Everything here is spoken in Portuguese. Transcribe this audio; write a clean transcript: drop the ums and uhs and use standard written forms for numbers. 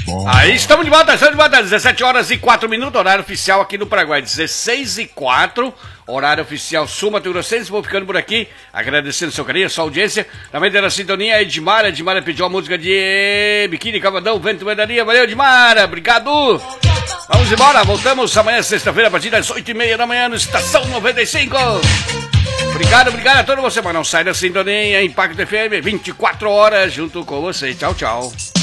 bom. Aí estamos de volta, 17 horas e 4 minutos, horário oficial aqui no Paraguai, 16 e 4, horário oficial Sul Mato Grossense. Vou ficando por aqui, agradecendo seu carinho, sua audiência. Também da sintonia, Edmara pediu a música de Biquíni Cavadão, Vento Medaria. Valeu, Edmara, obrigado. Vamos embora, voltamos amanhã, sexta-feira, a partir das 8h30 da manhã, no Estação 95. Obrigado a todos você, mas não sai da sintonia, Impacto FM, 24 horas junto com você. Tchau, tchau.